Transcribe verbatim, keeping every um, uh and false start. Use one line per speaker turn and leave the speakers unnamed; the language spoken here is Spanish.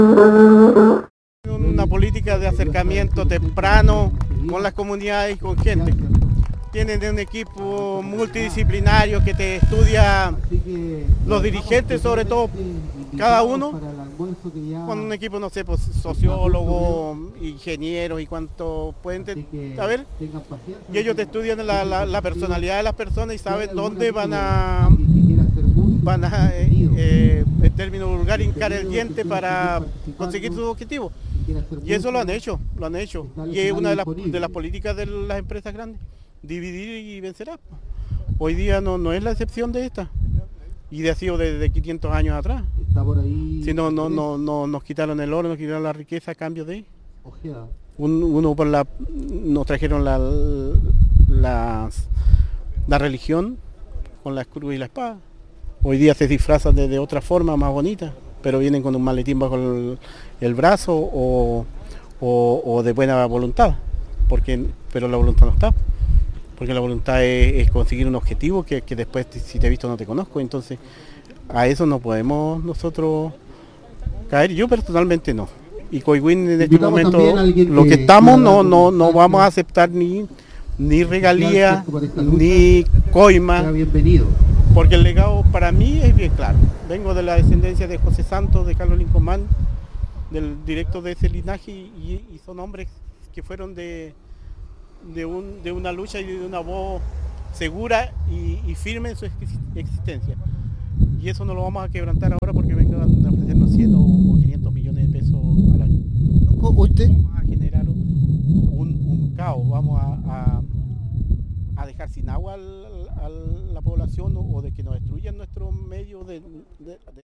Una política de acercamiento temprano con las comunidades y con gente. Tienen un equipo multidisciplinario que te estudia los dirigentes, sobre todo cada uno, con un equipo, no sé, pues sociólogos, ingenieros y cuánto pueden saber. Y ellos te estudian la, la, la personalidad de las personas y saben dónde van a, van a eh, eh, en términos vulgares, hincar el diente para conseguir sus objetivos. Y eso lo han hecho, lo han hecho. Y es una de las, de las políticas de las empresas grandes. Dividir y vencerás. Hoy día no, no es la excepción de esta. Y de ha sido desde quinientos años atrás. Si no, no, no, no, nos quitaron el oro, nos quitaron la riqueza a cambio de... Un, uno por la... Nos trajeron la, la, la religión con la cruz y la espada. Hoy día se disfrazan de, de otra forma más bonita, pero vienen con un maletín bajo el, el brazo o, o, o de buena voluntad, porque, pero la voluntad no está. Porque la voluntad es, es conseguir un objetivo que, que después si te he visto no te conozco, entonces a eso no podemos nosotros caer, yo personalmente no. Y Coihuín en este momento, lo que estamos no, no, no vamos a aceptar ni, ni regalía, ni coima, porque el legado para mí es bien claro. Vengo de la descendencia de José Santos, de Carlos Lincomán, del directo de ese linaje, y, y son hombres que fueron de... De, un, de una lucha y de una voz segura y, y firme en su existencia. Y eso no lo vamos a quebrantar ahora porque vengan a ofrecernos cien o quinientos millones de pesos al año.
¿Usted?
Vamos a generar un, un caos, vamos a, a, a dejar sin agua a la población o de que nos destruyan nuestros medios de, de, de